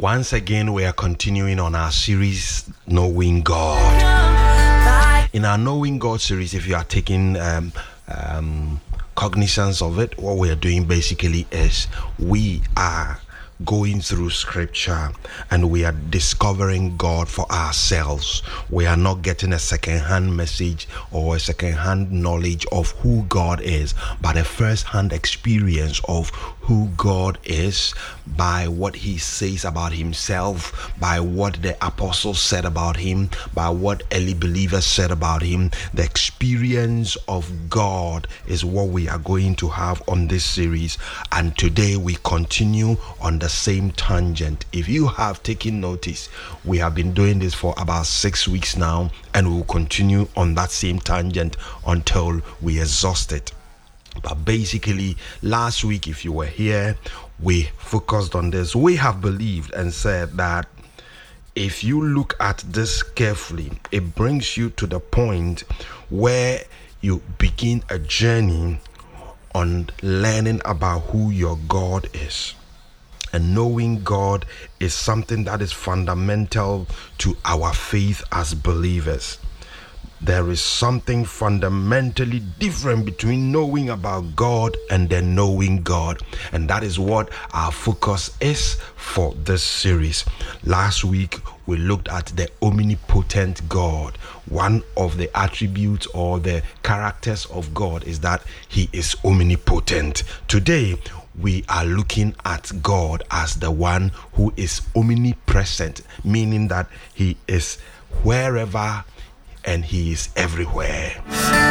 Once again, we are continuing on our series, Knowing God. In our Knowing God series, if you are taking cognizance of it, what we are doing basically is we are going through scripture and we are discovering God for ourselves. We are not getting a second-hand message or a second-hand knowledge of who God is, but a first-hand experience of who God is by what he says about himself, by what the apostles said about him, by what early believers said about him. The experience of God is what we are going to have on this series, and today we continue on the same tangent. If you have taken notice, we have been doing this for about 6 weeks now, and we will continue on that same tangent until we exhaust it. But basically, last week, if you were here, we focused on this. We have believed and said that if you look at this carefully, it brings you to the point where you begin a journey on learning about who your God is. And knowing God is something that is fundamental to our faith as believers. There is something fundamentally different between knowing about God and then knowing God. And that is what our focus is for this series. Last week, we looked at the omnipotent God. One of the attributes or the characters of God is that he is omnipotent. Today, we are looking at God as the one who is omnipresent, meaning that he is wherever and he is everywhere.